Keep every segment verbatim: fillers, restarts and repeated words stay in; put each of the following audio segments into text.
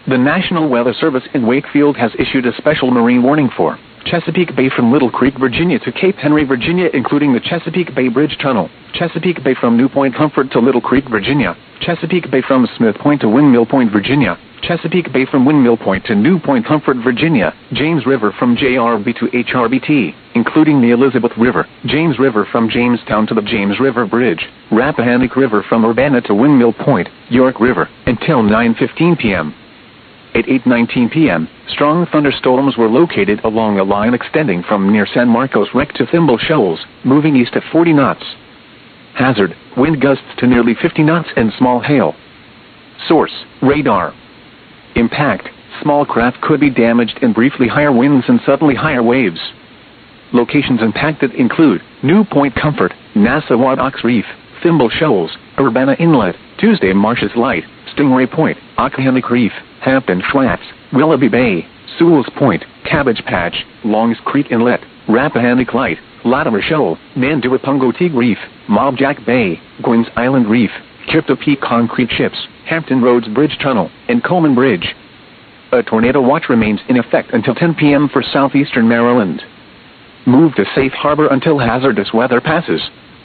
The National Weather Service in Wakefield has issued a special marine warning for Chesapeake Bay from Little Creek, Virginia to Cape Henry, Virginia, including the Chesapeake Bay Bridge Tunnel, Chesapeake Bay from New Point Comfort to Little Creek, Virginia, Chesapeake Bay from Smith Point to Windmill Point, Virginia, Chesapeake Bay from Windmill Point to New Point Comfort, Virginia, James River from J R B to H R B T, including the Elizabeth River, James River from Jamestown to the James River Bridge, Rappahannock River from Urbana to Windmill Point, York River, until nine fifteen p m At eight nineteen p m, strong thunderstorms were located along a line extending from near San Marcos Wreck to Thimble Shoals, moving east at forty knots. Hazard, wind gusts to nearly fifty knots and small hail. Source, radar. Impact, small craft could be damaged in briefly higher winds and suddenly higher waves. Locations impacted include New Point Comfort, Nassawadox Reef, Thimble Shoals, Urbana Inlet, Tuesday Marshes Light, Stingray Point, Occohannock Reef, Hampton Flats, Willoughby Bay, Sewell's Point, Cabbage Patch, Longs Creek Inlet, Rappahannock Light, Latimer Shoal, Manduapungo Reef, Mobjack Bay, Gwynn's Island Reef, Crypto Peak Concrete Ships, Hampton Roads Bridge Tunnel, and Coleman Bridge. A tornado watch remains in effect until ten p m for southeastern Maryland. Move to safe harbor until hazardous weather passes.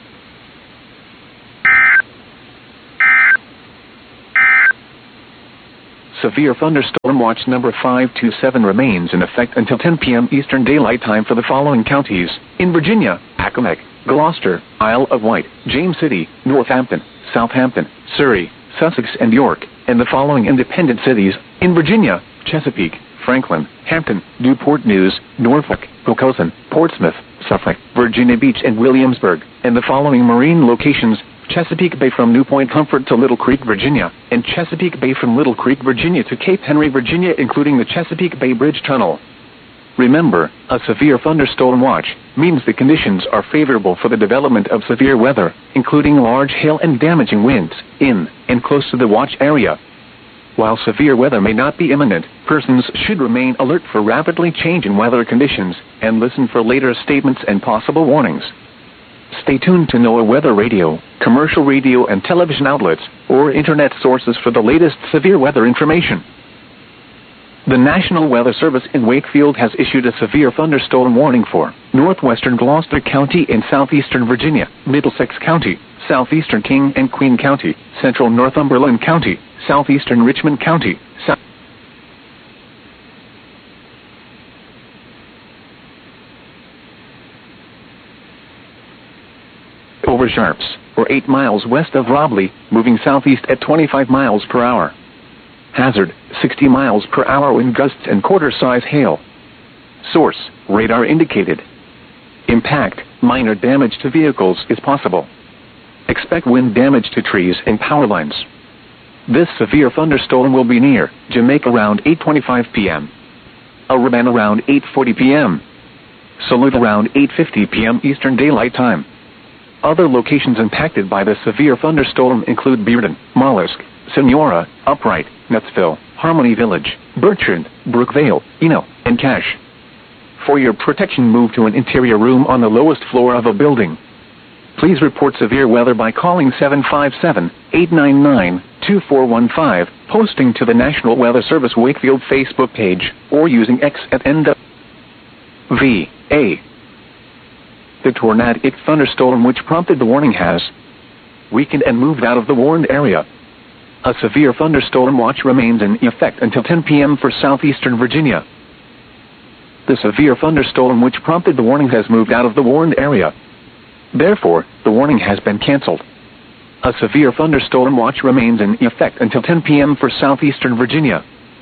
Severe thunderstorm watch number five two seven remains in effect until ten p m Eastern Daylight Time for the following counties: in Virginia, Accomack, Gloucester, Isle of Wight, James City, Northampton, Southampton, Surrey, Sussex, and York, and the following independent cities: in Virginia, Chesapeake, Franklin, Hampton, Newport News, Norfolk, Hoboken, Portsmouth, Suffolk, Virginia Beach, and Williamsburg, and the following marine locations: Chesapeake Bay from New Point Comfort to Little Creek, Virginia, and Chesapeake Bay from Little Creek, Virginia to Cape Henry, Virginia, including the Chesapeake Bay Bridge Tunnel. Remember, a severe thunderstorm watch means the conditions are favorable for the development of severe weather, including large hail and damaging winds, in and close to the watch area. While severe weather may not be imminent, persons should remain alert for rapidly changing weather conditions and listen for later statements and possible warnings. Stay tuned to NOAA Weather Radio, commercial radio and television outlets, or internet sources for the latest severe weather information. The National Weather Service in Wakefield has issued a severe thunderstorm warning for northwestern Gloucester County and southeastern Virginia, Middlesex County, southeastern King and Queen County, central Northumberland County, southeastern Richmond County, south over Sharps, or eight miles west of Robley, moving southeast at twenty-five miles per hour. Hazard, sixty miles per hour wind gusts and quarter-size hail. Source, radar indicated. Impact, minor damage to vehicles is possible. Expect wind damage to trees and power lines. This severe thunderstorm will be near Jamaica around eight twenty-five p m Urbana around eight forty p m Salute around eight fifty p m Eastern Daylight Time. Other locations impacted by the severe thunderstorm include Bearden, Mollusk, Senora, Upright, Nutsville, Harmony Village, Bertrand, Brookvale, Eno, and Cache. For your protection, move to an interior room on the lowest floor of a building. Please report severe weather by calling seven five seven, eight nine nine, two four one five, posting to the National Weather Service Wakefield Facebook page, or using X at N W A. The tornadic thunderstorm which prompted the warning has weakened and moved out of the warned area. A severe thunderstorm watch remains in effect until ten p m for southeastern Virginia. The severe thunderstorm which prompted the warning has moved out of the warned area. Therefore, the warning has been canceled. A severe thunderstorm watch remains in effect until ten p m for southeastern Virginia.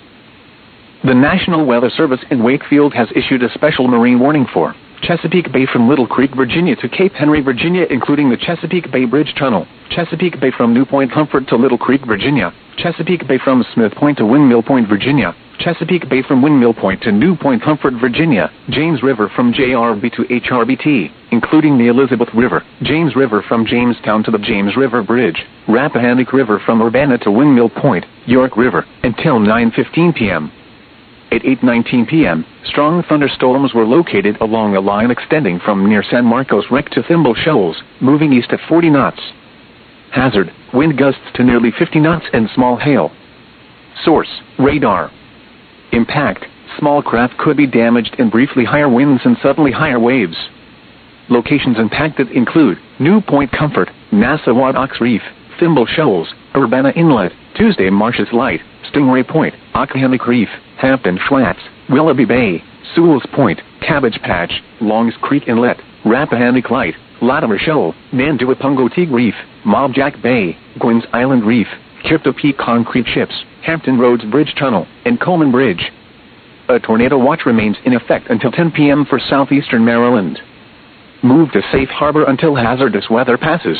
The National Weather Service in Wakefield has issued a special marine warning for Chesapeake Bay from Little Creek, Virginia to Cape Henry, Virginia, including the Chesapeake Bay Bridge Tunnel, Chesapeake Bay from New Point Comfort to Little Creek, Virginia, Chesapeake Bay from Smith Point to Windmill Point, Virginia, Chesapeake Bay from Windmill Point to New Point Comfort, Virginia, James River from J R B to H R B T, including the Elizabeth River, James River from Jamestown to the James River Bridge, Rappahannock River from Urbana to Windmill Point, York River, until nine fifteen p m At eight nineteen p m, strong thunderstorms were located along a line extending from near San Marcos Wreck to Thimble Shoals, moving east at forty knots. Hazard, wind gusts to nearly fifty knots and small hail. Source, radar. Impact, small craft could be damaged in briefly higher winds and suddenly higher waves. Locations impacted include New Point Comfort, NASA Waddox Reef, Thimble Shoals, Urbana Inlet, Tuesday Marshes Light, Stingray Point, Occohannock Reef, Hampton Flats, Willoughby Bay, Sewell's Point, Cabbage Patch, Longs Creek Inlet, Rappahannock Light, Latimer Shoal, Nanduapungoteague Reef, Mob Jack Bay, Gwynn's Island Reef, Crypto Peak Concrete Ships, Hampton Roads Bridge Tunnel, and Coleman Bridge. A tornado watch remains in effect until ten p m for southeastern Maryland. Move to safe harbor until hazardous weather passes.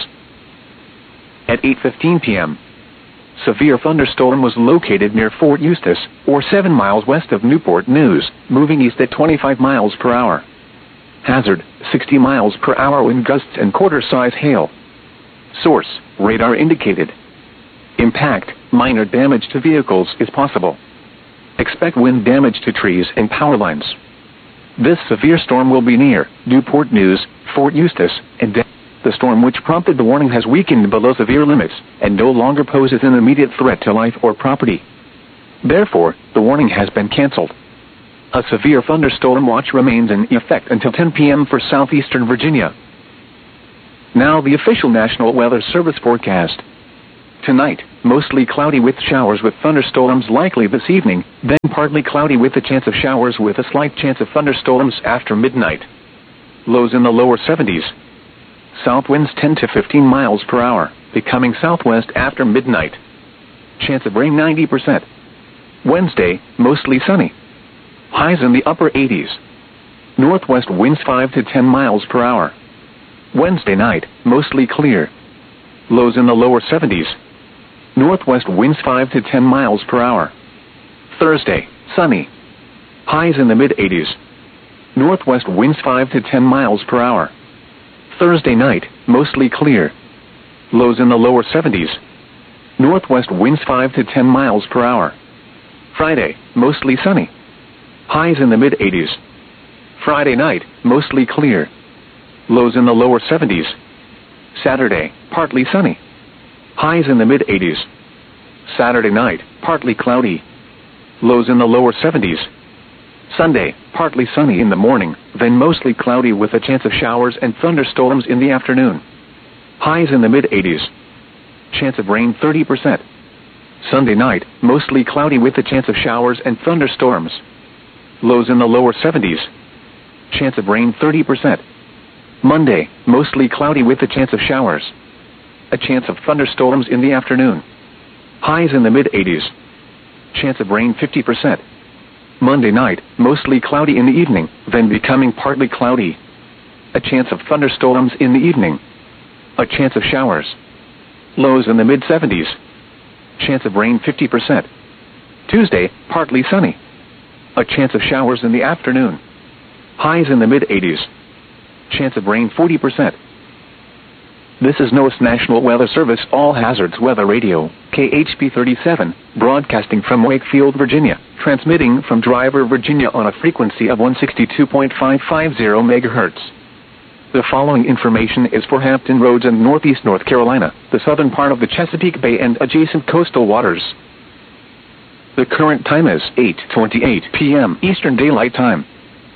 At eight fifteen p m, severe thunderstorm was located near Fort Eustis, or seven miles west of Newport News, moving east at twenty-five miles per hour. Hazard, sixty miles per hour wind gusts and quarter-size hail. Source, radar indicated. Impact, minor damage to vehicles is possible. Expect wind damage to trees and power lines. This severe storm will be near Newport News, Fort Eustis, and De- the storm which prompted the warning has weakened below severe limits and no longer poses an immediate threat to life or property. Therefore, the warning has been canceled. A severe thunderstorm watch remains in effect until ten p m for southeastern Virginia. Now the official National Weather Service forecast. Tonight, mostly cloudy with showers with thunderstorms likely this evening, then partly cloudy with a chance of showers with a slight chance of thunderstorms after midnight. Lows in the lower seventies. South winds ten to fifteen miles per hour, becoming southwest after midnight. Chance of rain ninety percent. Wednesday, mostly sunny. Highs in the upper eighties. Northwest winds five to ten miles per hour. Wednesday night, mostly clear. Lows in the lower seventies. Northwest winds five to ten miles per hour. Thursday, sunny. Highs in the mid eighties. Northwest winds five to ten miles per hour. Thursday night, mostly clear. Lows in the lower seventies. Northwest winds five to ten miles per hour. Friday, mostly sunny. Highs in the mid eighties. Friday night, mostly clear. Lows in the lower seventies. Saturday, partly sunny. Highs in the mid eighties. Saturday night, partly cloudy. Lows in the lower seventies. Sunday, partly sunny in the morning, then mostly cloudy with a chance of showers and thunderstorms in the afternoon. Highs in the mid eighties. Chance of rain thirty percent. Sunday night, mostly cloudy with a chance of showers and thunderstorms. Lows in the lower seventies. Chance of rain thirty percent. Monday, mostly cloudy with a chance of showers. A chance of thunderstorms in the afternoon. Highs in the mid eighties. Chance of rain fifty percent. Monday night, mostly cloudy in the evening, then becoming partly cloudy. A chance of thunderstorms in the evening. A chance of showers. Lows in the mid seventies. Chance of rain fifty percent. Tuesday, partly sunny. A chance of showers in the afternoon. Highs in the mid eighties. Chance of rain forty percent. This is NOAA's National Weather Service All Hazards Weather Radio, K H P thirty-seven, broadcasting from Wakefield, Virginia, transmitting from Driver, Virginia on a frequency of one sixty-two point five five zero megahertz. The following information is for Hampton Roads and Northeast North Carolina, the southern part of the Chesapeake Bay and adjacent coastal waters. The current time is eight twenty-eight p m Eastern Daylight Time.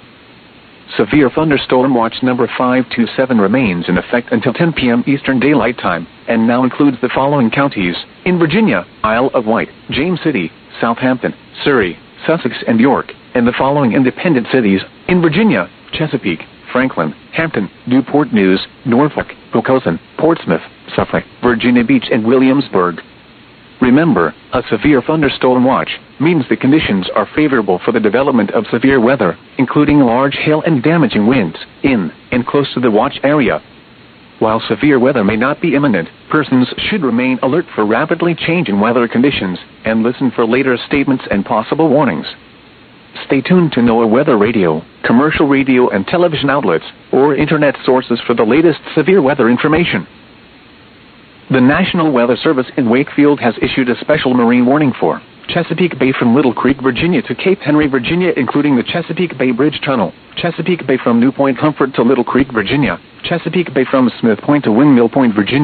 Severe thunderstorm watch number five two seven remains in effect until ten p m Eastern Daylight Time, and now includes the following counties: in Virginia, Isle of Wight, James City, Southampton, Surrey, Sussex and York, and the following independent cities: in Virginia, Chesapeake, Franklin, Hampton, Newport News, Norfolk, Poquoson, Portsmouth, Suffolk, Virginia Beach and Williamsburg. Remember, a severe thunderstorm watch means the conditions are favorable for the development of severe weather, including large hail and damaging winds, in and close to the watch area. While severe weather may not be imminent, persons should remain alert for rapidly changing weather conditions and listen for later statements and possible warnings. Stay tuned to NOAA Weather Radio, commercial radio and television outlets, or internet sources for the latest severe weather information. The National Weather Service in Wakefield has issued a special marine warning for Chesapeake Bay from Little Creek, Virginia to Cape Henry, Virginia, including the Chesapeake Bay Bridge Tunnel, Chesapeake Bay from New Point Comfort to Little Creek, Virginia, Chesapeake Bay from Smith Point to Windmill Point, Virginia,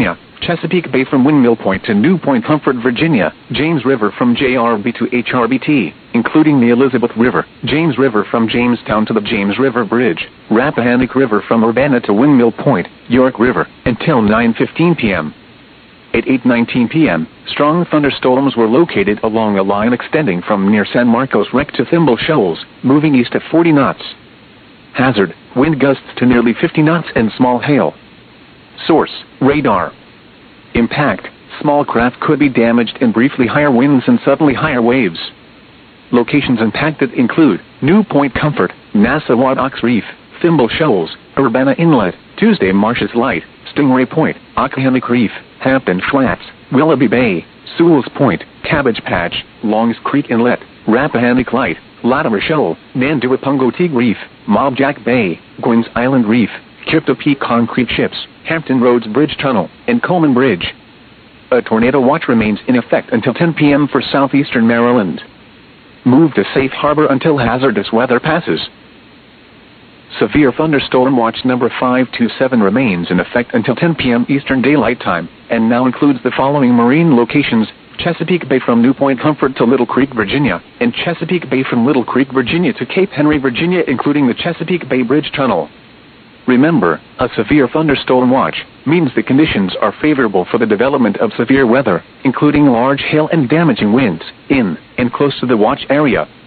Chesapeake Bay from Windmill Point to New Point Comfort, Virginia, James River from J R B to H R B T, including the Elizabeth River, James River from Jamestown to the James River Bridge, Rappahannock River from Urbana to Windmill Point, York River, until nine fifteen p m At eight nineteen p m, strong thunderstorms were located along a line extending from near San Marcos Wreck to Thimble Shoals, moving east at forty knots. Hazard, wind gusts to nearly fifty knots and small hail. Source, radar. Impact, small craft could be damaged in briefly higher winds and suddenly higher waves. Locations impacted include New Point Comfort, Nassau Ox Reef, Thimble Shoals, Urbana Inlet, Tuesday Marshes Light, Stingray Point, Occohannock Reef, Hampton Flats, Willoughby Bay, Sewell's Point, Cabbage Patch, Longs Creek Inlet, Rappahannock Light, Latimer Shoal, Nanduapungo Reef, Mobjack Bay, Gwyn's Island Reef, Kipto Peak Concrete Ships, Hampton Roads Bridge Tunnel, and Coleman Bridge. A tornado watch remains in effect until ten p m for southeastern Maryland. Move to safe harbor until hazardous weather passes. Severe thunderstorm watch number five two seven remains in effect until ten p m Eastern Daylight Time, and now includes the following marine locations: Chesapeake Bay from New Point Comfort to Little Creek, Virginia, and Chesapeake Bay from Little Creek, Virginia to Cape Henry, Virginia, including the Chesapeake Bay Bridge Tunnel. Remember, a severe thunderstorm watch means the conditions are favorable for the development of severe weather, including large hail and damaging winds, in and close to the watch area.